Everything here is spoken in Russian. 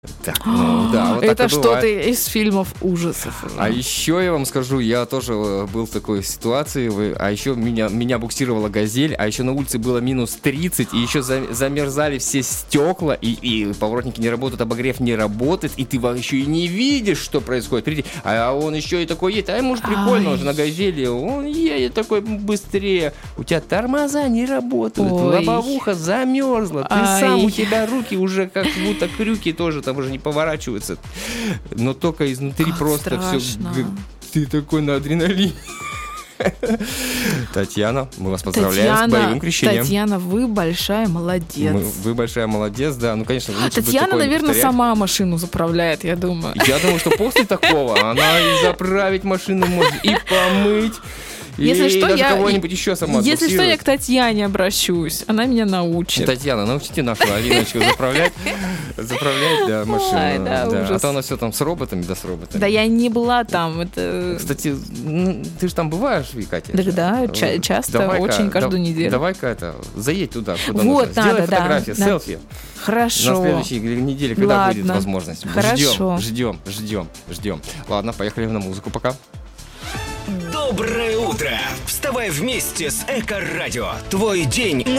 Так, да, вот Это так и бывает. что-то из фильмов ужасов. А еще я вам скажу, я тоже был в такой ситуации, а еще меня буксировала «Газель», а еще на улице было минус 30, и еще замерзали все стекла, и поворотники не работают, обогрев не работает, и ты еще и не видишь, что происходит. Впереди. А он еще и такой едет, может, прикольно, уже на «Газели», он едет такой быстрее, у тебя тормоза не работают, лобовуха замерзла, ты сам, у тебя руки уже как будто крюки тоже там уже не поворачиваются, но только изнутри как просто страшно. Все, ты такой на адреналине. Татьяна, мы вас поздравляем с боевым крещением. Татьяна, вы большая молодец. Вы большая молодец, да. Ну, конечно, Татьяна, наверное, сама машину заправляет, я думаю. Я думаю, что после такого она и заправить машину может, и помыть. Если что, даже кого-нибудь еще сама если что, я к Татьяне обращусь. Она меня научит. Татьяна, научите нашу Алиночку заправлять, да, машину. Ой, да, а то она все там с роботами, да с роботами. Да я не была там. Кстати, ты же там бываешь, Катя? Да, часто, очень каждую неделю. Давай-ка заедь туда, куда вот, нужно. Сделай фотографию, селфи. Хорошо. На следующей неделе, когда будет возможность. Хорошо. Ждем. Ладно, поехали на музыку пока. Доброе утро! Вставай вместе с Эко-радио. Твой день